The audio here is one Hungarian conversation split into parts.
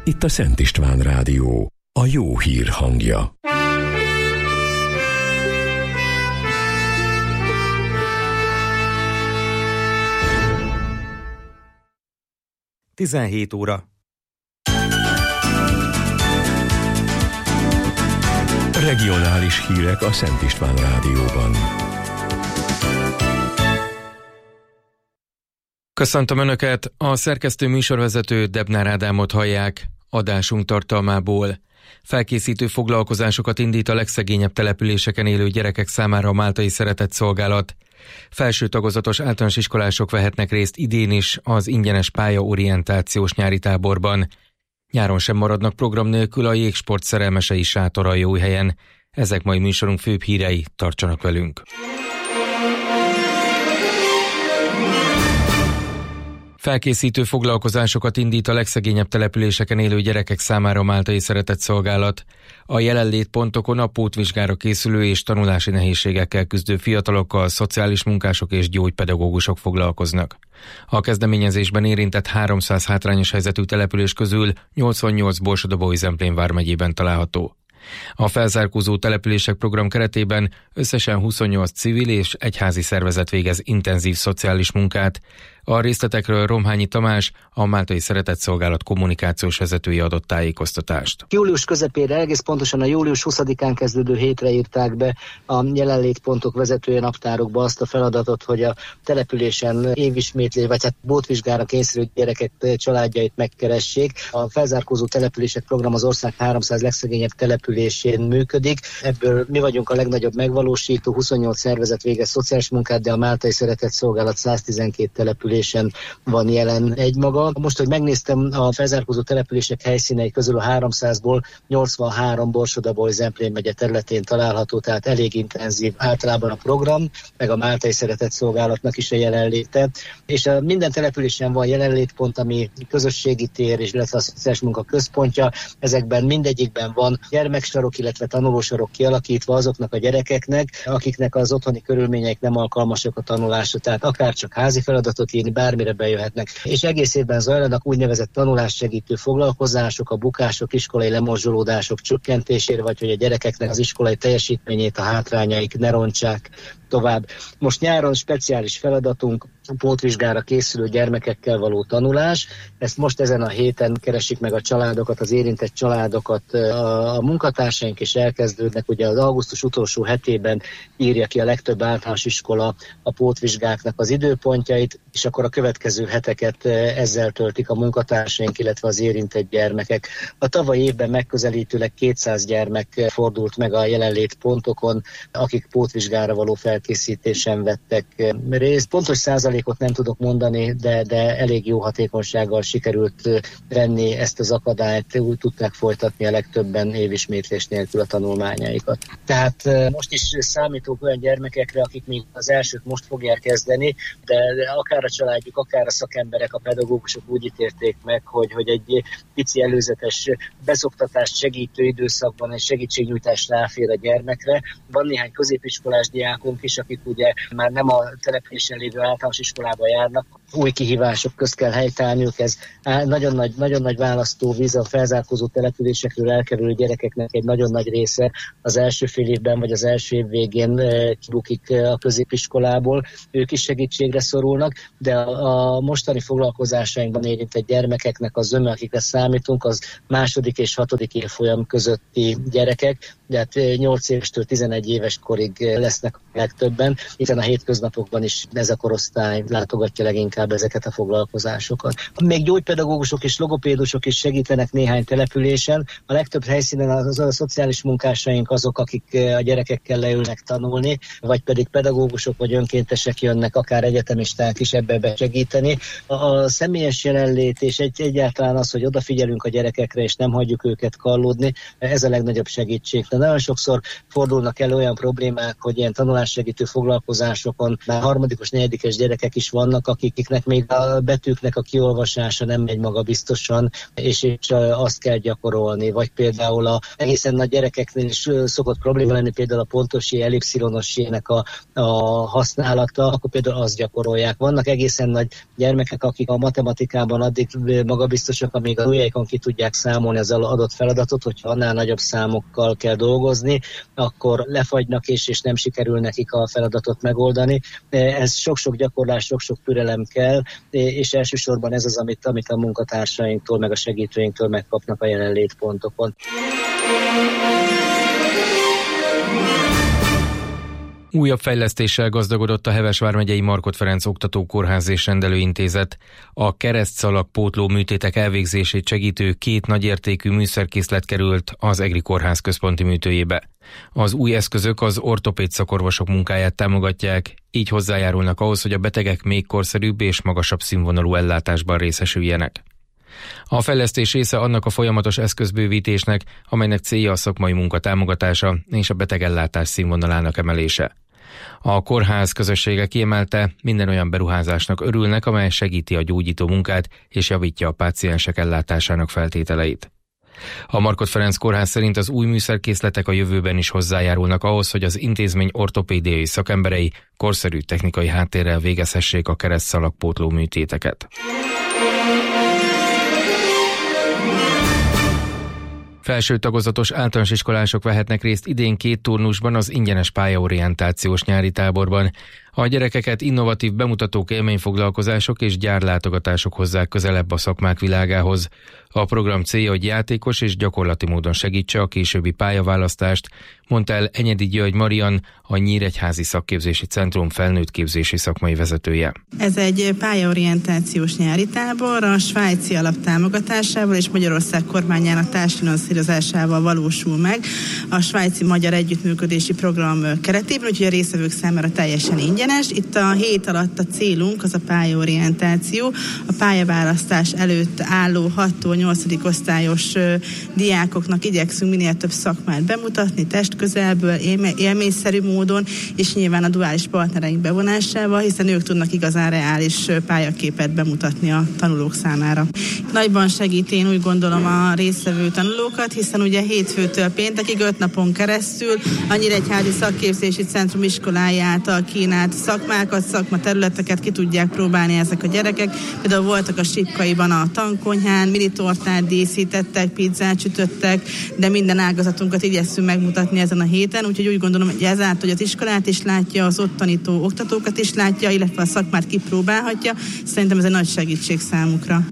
Itt a Szent István Rádió, a jó hír hangja. Tizenhét óra. Regionális hírek a Szent István Rádióban. Köszöntöm Önöket, a szerkesztő műsorvezető Debnár Ádámot hallják. Adásunk tartalmából: felkészítő foglalkozásokat indít a legszegényebb településeken élő gyerekek számára a Máltai Szeretetszolgálat. Felső tagozatos általános iskolások vehetnek részt idén is az ingyenes pályaorientációs nyári táborban. Nyáron sem maradnak program nélkül a jégsport szerelmesei sátora Jóhelyen. Ezek mai műsorunk főbb hírei, tartsanak velünk! Felkészítő foglalkozásokat indít a legszegényebb településeken élő gyerekek számára a Máltai Szeretetszolgálat. A jelenlétpontokon a pótvizsgára készülő és tanulási nehézségekkel küzdő fiatalokkal szociális munkások és gyógypedagógusok foglalkoznak. A kezdeményezésben érintett 300 hátrányos helyzetű település közül 88 Borsod-Abaúj-Zemplén vármegyében található. A felzárkózó települések program keretében összesen 28 civil és egyházi szervezet végez intenzív szociális munkát. A részletekről Romhányi Tamás, a Máltai Szeretetszolgálat kommunikációs vezetője adott tájékoztatást. Július közepére, egész pontosan a július 20-án kezdődő hétre írták be a jelenlétpontok vezetője naptárokba azt a feladatot, hogy a településen évismétlé, vagy hát bótvizsgára kényszerülő gyerekek családjait megkeressék. A felzárkózó települések program az ország 300 legszegényebb településén működik. Ebből mi vagyunk a legnagyobb megvalósító, 28 szervezet végez szociális munkát, de a Máltai Szeretetszolgálat 112 településen van jelen egymaga. Most, hogy megnéztem, a felzárkózó települések helyszínei közül a 300-ból 83 Borsod-Abaúj-Zemplén megye területén található, tehát elég intenzív általában a program, meg a Máltai Szeretetszolgálatnak is a jelenléte. És minden településen van jelenlétpont, ami közösségi tér, illetve a szociális munka központja. Ezekben mindegyikben van gyermeksarok, illetve tanulósarok kialakítva azoknak a gyerekeknek, akiknek az otthoni körülmények nem alkalmasak a tanulásra, tehát akár csak házi feladatot írni, bármire bejöhetnek. És egész évben zajlanak úgynevezett tanulássegítő foglalkozások, a bukások, iskolai lemorzsolódások csökkentésére, vagy hogy a gyerekeknek az iskolai teljesítményét, a hátrányaik ne rontsák tovább. Most nyáron speciális feladatunk a pótvizsgára készülő gyermekekkel való tanulás. Ezt most ezen a héten keresik meg a családokat, az érintett családokat a munkatársaink, és elkezdődnek. Ugye az augusztus utolsó hetében írja ki a legtöbb általános iskola a pótvizsgáknak az időpontjait, és akkor a következő heteket ezzel töltik a munkatársaink, illetve az érintett gyermekek. A tavalyi évben megközelítőleg 200 gyermek fordult meg a jelenlétpontokon, akik pótvizsgára való felkészítésen vettek részt. Pontos százalékot nem tudok mondani, de elég jó hatékonysággal sikerült venni ezt az akadályt, úgy tudták folytatni a legtöbben évismétlés nélkül a tanulmányaikat. Tehát most is számítok olyan gyermekekre, akik még az elsőt most fogják kezdeni, de akár a családjuk, akár a szakemberek, a pedagógusok úgy ítélték meg, hogy egy pici előzetes beszoktatást segítő időszakban egy segítségnyújtás ráfér a gyermekre. Van néhány középiskolás diákunk is, akik ugye már nem a településen lévő általános iskolába járnak. Új kihívások közt kell helytállniuk, ez nagyon nagy választóvíz, a felzárkózó településekről elkerülő gyerekeknek egy nagyon nagy része az első fél évben vagy az első év végén kibukik a középiskolából. Ők is segítségre szorulnak, de a mostani foglalkozásainkban érintett gyermekeknek az zöme, akikre számítunk, az második és hatodik évfolyam közötti gyerekek, de hát 8 évestől 11 éves korig lesznek a legtöbben, hiszen a hétköznapokban is ez a korosztály látogatja leginkább ezeket a foglalkozásokat. Még gyógypedagógusok és logopédusok is segítenek néhány településen. A legtöbb helyszínen a szociális munkásaink azok, akik a gyerekekkel leülnek tanulni, vagy pedig pedagógusok vagy önkéntesek jönnek, akár egyetemisták is ebbe segíteni. A személyes jelenlét és egyáltalán az, hogy odafigyelünk a gyerekekre és nem hagyjuk őket kallódni, ez a legnagyobb segítség. De nagyon sokszor fordulnak elő olyan problémák, hogy ilyen tanulássegítő foglalkozásokon már harmadikos, negyedikes gyerekek is vannak, akik akiknek még a betűknek a kiolvasása nem megy magabiztosan, és azt kell gyakorolni. Vagy például a egészen nagy gyerekeknél is szokott probléma lenni, például a pontos J, ellipszilonos J-nek a használata, akkor például azt gyakorolják. Vannak egészen nagy gyermekek, akik a matematikában addig magabiztosak, amíg a ujjaikon ki tudják számolni az adott feladatot, hogyha annál nagyobb számokkal kell dolgozni, akkor lefagynak és nem sikerül nekik a feladatot megoldani. Ez sok-sok gyakorlás, sok-sok türelem kell, és elsősorban ez az, amit a munkatársainktól, meg a segítőinktől megkapnak a jelenlétpontokon. Újabb fejlesztéssel gazdagodott a Heves vármegyei Markhot Ferenc Oktatókórház és Rendelőintézet. A keresztszalag pótló műtétek elvégzését segítő 2 nagyértékű műszerkészlet került az EGRI kórház központi műtőjébe. Az új eszközök az ortopéd szakorvosok munkáját támogatják, így hozzájárulnak ahhoz, hogy a betegek még korszerűbb és magasabb színvonalú ellátásban részesüljenek. A fejlesztés része annak a folyamatos eszközbővítésnek, amelynek célja a szakmai munka támogatása és a betegellátás színvonalának emelése. A kórház közössége kiemelte, minden olyan beruházásnak örülnek, amely segíti a gyógyító munkát és javítja a páciensek ellátásának feltételeit. A Markhot Ferenc kórház szerint az új műszerkészletek a jövőben is hozzájárulnak ahhoz, hogy az intézmény ortopédiai szakemberei korszerű technikai háttérrel végezhessék a keresztszalagpótló műtéteket. Felső tagozatos általános iskolások vehetnek részt idén 2 turnusban az ingyenes pályaorientációs nyári táborban. A gyerekeket innovatív bemutatók, élményfoglalkozások és gyárlátogatások hozzák közelebb a szakmák világához. A program célja, hogy játékos és gyakorlati módon segítse a későbbi pályaválasztást, mondta el Enyedi György Marian, a Nyíregyházi Szakképzési Centrum felnőttképzési szakmai vezetője. Ez egy pályaorientációs nyári tábor, a svájci alap támogatásával és Magyarország kormányának társfinanszírozásával valósul meg a svájci-magyar együttműködési program keretében, úgyhogy a résztvevők számára teljesen ingyenes. Itt a hét alatt a célunk az a pályaorientáció, a pályaválasztás előtt álló 6-tól 8. osztályos diákoknak igyekszünk minél több szakmát bemutatni, testközelből, élményszerű módon, és nyilván a duális partnereink bevonásával, hiszen ők tudnak igazán reális pályaképet bemutatni a tanulók számára. Nagyban segít, én úgy gondolom, a résztvevő tanulókat, hiszen ugye hétfőtől péntekig 5 napon keresztül a Nyíregyházi Szakképzési Centrum iskolái által kínált szakmákat, szakmaterületeket ki tudják próbálni ezek a gyerekek. Például voltak a Sipkaiban a tankonyhán, minitortát díszítettek, pizzát sütöttek, de minden ágazatunkat igyekszünk megmutatni ezen a héten, úgyhogy úgy gondolom, hogy ezáltal, hogy az iskolát is látja, az ott tanító oktatókat is látja, illetve a szakmát kipróbálhatja. Szerintem ez egy nagy segítség számukra.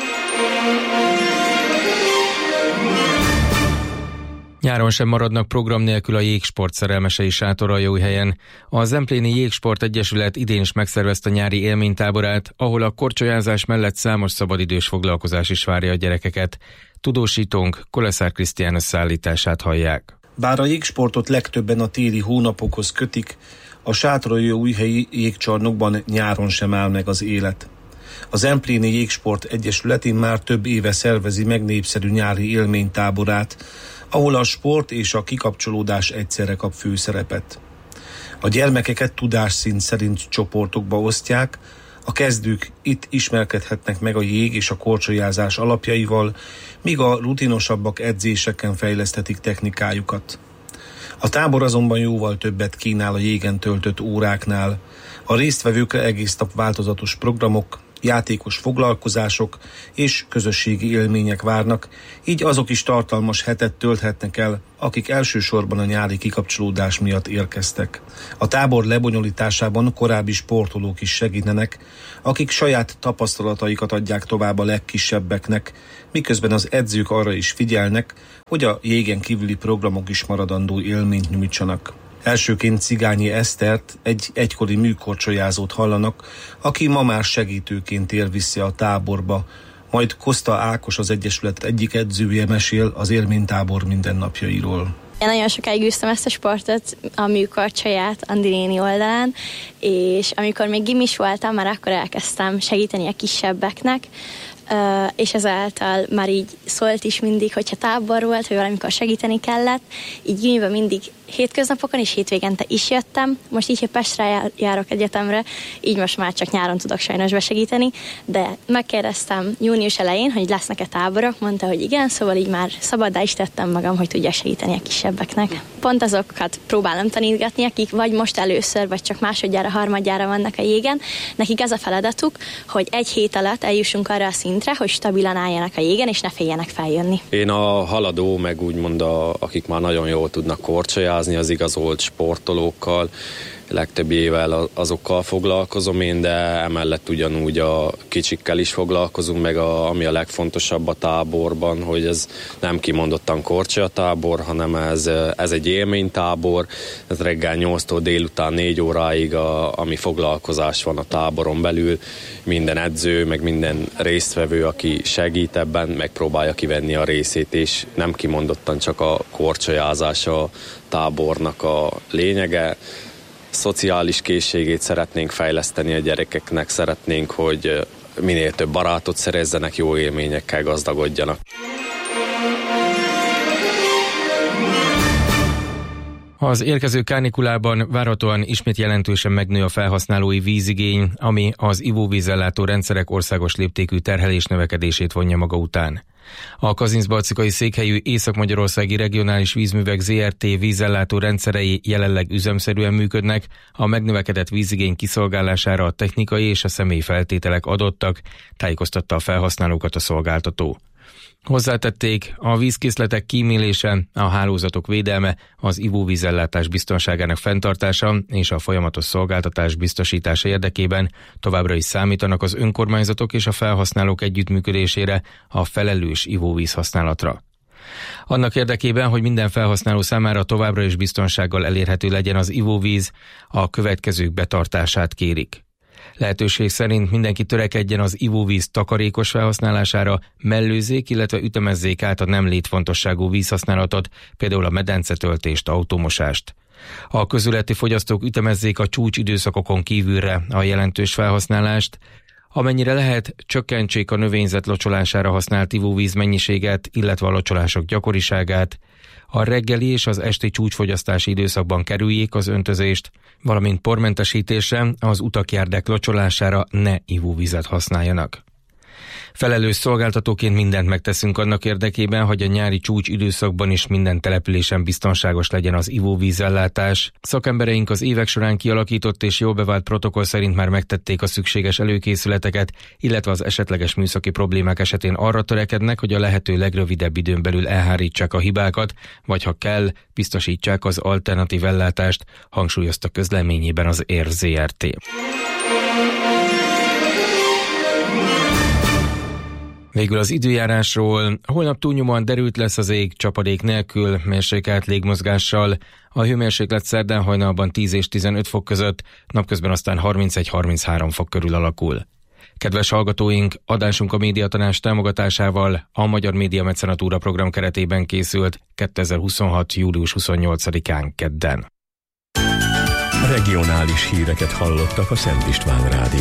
Nyáron sem maradnak program nélkül a jégsport szerelmesei Sátoraljóhelyen. A Zempléni Jégsport Egyesület idén is megszervezte nyári élménytáborát, ahol a korcsolyázás mellett számos szabadidős foglalkozás is várja a gyerekeket. Tudósítónk Koleszár Krisztián összeállítását hallják. Bár a jégsportot legtöbben a téli hónapokhoz kötik, a Sátoraljóújhelyi jégcsarnokban nyáron sem áll meg az élet. A Zempléni Jégsport Egyesület már több éve szervezi meg népszerű nyári élménytáborát, ahol a sport és a kikapcsolódás egyszerre kap főszerepet. A gyermekeket tudásszint szerint csoportokba osztják, a kezdők itt ismerkedhetnek meg a jég és a korcsolyázás alapjaival, míg a rutinosabbak edzéseken fejleszthetik technikájukat. A tábor azonban jóval többet kínál a jégen töltött óráknál. A résztvevőkre egész nap változatos programok, játékos foglalkozások és közösségi élmények várnak, így azok is tartalmas hetet tölthetnek el, akik elsősorban a nyári kikapcsolódás miatt érkeztek. A tábor lebonyolításában korábbi sportolók is segítenek, akik saját tapasztalataikat adják tovább a legkisebbeknek, miközben az edzők arra is figyelnek, hogy a jégen kívüli programok is maradandó élményt nyújtsanak. Elsőként Cigányi Esztert, egy egykori műkorcsolyázót hallanak, aki ma már segítőként tér vissza a táborba, majd Koszta Ákos, az Egyesület egyik edzője mesél az élménytábor mindennapjairól. Én nagyon sokáig űztem ezt a sportot a műkorcsolyát Andi néni oldalán, és amikor még gimis voltam, már akkor elkezdtem segíteni a kisebbeknek, és ezáltal már így szólt is mindig, hogyha tábor volt, vagy valamikor segíteni kellett, így gimiben mindig hétköznapokon és hétvégente is jöttem. Most így, hogy Pestre járok egyetemre, így most már csak nyáron tudok sajnos besegíteni, de megkérdeztem június elején, hogy lesznek-e táborok, mondta, hogy igen, szóval így már szabaddá is tettem magam, hogy tudjak segíteni a kisebbeknek. Pont azokat próbálom tanítgatni, akik vagy most először, vagy csak másodjára, harmadjára vannak a jégen. Nekik ez a feladatuk, hogy egy hét alatt eljussunk arra a szintre, hogy stabilan álljanak a jégen, és ne féljenek feljönni. Én a haladó, meg úgymond akik már nagyon jól tudnak korcsolyázni, az igazolt sportolókkal, legtöbb évvel azokkal foglalkozom én, de emellett ugyanúgy a kicsikkel is foglalkozunk, meg ami a legfontosabb a táborban, hogy ez nem kimondottan korcsolyatábor, hanem ez egy élménytábor, ez reggel 8-tól délután 4 óráig ami foglalkozás van a táboron belül, minden edző, meg minden résztvevő, aki segít ebben, megpróbálja kivenni a részét, és nem kimondottan csak a korcsolyázás a tábornak a lényege. Szociális készségét szeretnénk fejleszteni a gyerekeknek, szeretnénk, hogy minél több barátot szerezzenek, jó élményekkel gazdagodjanak. Az érkező kánikulában várhatóan ismét jelentősen megnő a felhasználói vízigény, ami az ivóvízellátó rendszerek országos léptékű terhelés növekedését vonja maga után. A kazincbarcikai székhelyű Észak-Magyarországi Regionális Vízművek Zrt. Vízellátó rendszerei jelenleg üzemszerűen működnek, a megnövekedett vízigény kiszolgálására a technikai és a személyi feltételek adottak, tájékoztatta a felhasználókat a szolgáltató. Hozzátették, a vízkészletek kímélése, a hálózatok védelme, az ivóvízellátás biztonságának fenntartása és a folyamatos szolgáltatás biztosítása érdekében továbbra is számítanak az önkormányzatok és a felhasználók együttműködésére, a felelős ivóvíz használatra. Annak érdekében, hogy minden felhasználó számára továbbra is biztonsággal elérhető legyen az ivóvíz, a következők betartását kérik. Lehetőség szerint mindenki törekedjen az ivóvíz takarékos felhasználására, mellőzzék, illetve ütemezzék át a nem létfontosságú vízhasználatot, például a medencetöltést, automosást. A közületi fogyasztók ütemezzék a csúcsidőszakokon kívülre a jelentős felhasználást, amennyire lehet, csökkentsék a növényzet locsolására használt ivóvíz mennyiséget, illetve a locsolások gyakoriságát, a reggeli és az esti csúcsfogyasztási időszakban kerüljék az öntözést, valamint pormentesítésre, az utakjárdák locsolására ne ivóvizet használjanak. Felelős szolgáltatóként mindent megteszünk annak érdekében, hogy a nyári csúcs időszakban is minden településen biztonságos legyen az ivóvízellátás. Szakembereink az évek során kialakított és jól bevált protokoll szerint már megtették a szükséges előkészületeket, illetve az esetleges műszaki problémák esetén arra törekednek, hogy a lehető legrövidebb időn belül elhárítsák a hibákat, vagy ha kell, biztosítsák az alternatív ellátást, hangsúlyozta közleményében az ER Zrt. Végül az időjárásról. Holnap túlnyomóan derült lesz az ég, csapadék nélkül, mérsékelt légmozgással. A hőmérséklet szerdán hajnalban 10 és 15 fok között, napközben aztán 31-33 fok körül alakul. Kedves hallgatóink, adásunk a Médiatanács támogatásával a Magyar Média Mecenatúra program keretében készült 2026. július 28-án kedden. Regionális híreket hallottak a Szent István Rádió.